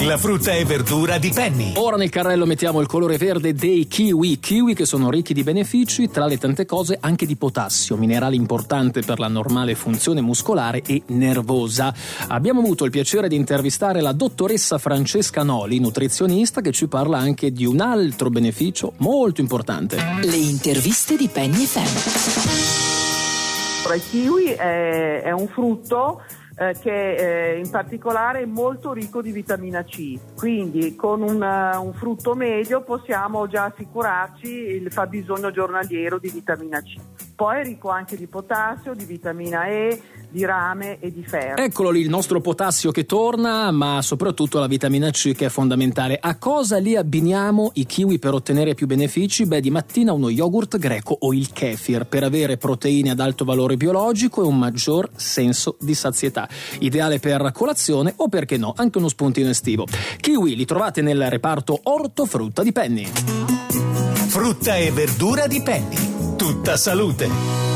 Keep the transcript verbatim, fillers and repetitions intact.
La frutta e verdura di Penny. Ora nel carrello mettiamo il colore verde dei kiwi. Kiwi che sono ricchi di benefici, tra le tante cose anche di potassio, minerale importante per la normale funzione muscolare e nervosa. Abbiamo avuto il piacere di intervistare la dottoressa Francesca Noli, nutrizionista, che ci parla anche di un altro beneficio molto importante. Le interviste di Penny F M. Il kiwi è, è un frutto eh, che eh, in particolare è molto ricco di vitamina C, quindi con un, uh, un frutto medio possiamo già assicurarci il fabbisogno giornaliero di vitamina C. Poi è ricco anche di potassio, di vitamina E, di rame e di ferro. Eccolo lì il nostro potassio che torna, ma soprattutto la vitamina C che è fondamentale. A cosa li abbiniamo i kiwi per ottenere più benefici? Beh, di mattina uno yogurt greco o il kefir per avere proteine ad alto valore biologico e un maggior senso di sazietà. Ideale per colazione o, perché no, anche uno spuntino estivo. Kiwi li trovate nel reparto ortofrutta di Penny. Frutta e verdura di Penny. Tutta salute.